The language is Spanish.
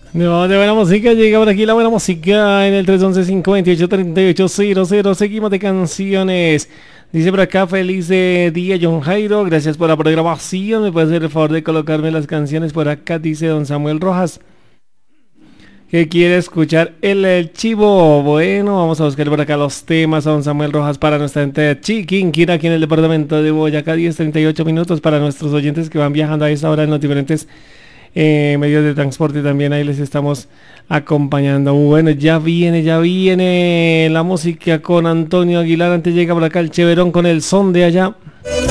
No, de buena música, llega por aquí la buena música en el 311-58-38-00. Seguimos de canciones. Dice por acá, feliz día, John Jairo. Gracias por la programación. ¿Me puede hacer el favor de colocarme las canciones por acá? Dice don Samuel Rojas, que quiere escuchar el chivo. Bueno, vamos a buscar por acá los temas a don Samuel Rojas para nuestra gente de Chiquinquirá, aquí en el departamento de Boyacá. 10:38 para nuestros oyentes que van viajando a esta hora en los diferentes medios de transporte. También ahí les estamos acompañando. Bueno, ya viene la música con Antonio Aguilar. Antes llega por acá el Cheverón con el son de allá.